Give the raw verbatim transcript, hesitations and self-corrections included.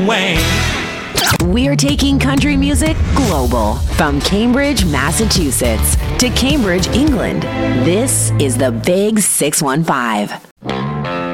Wayne. We're taking country music global, from Cambridge, Massachusetts to Cambridge, England. This is the Big six one five.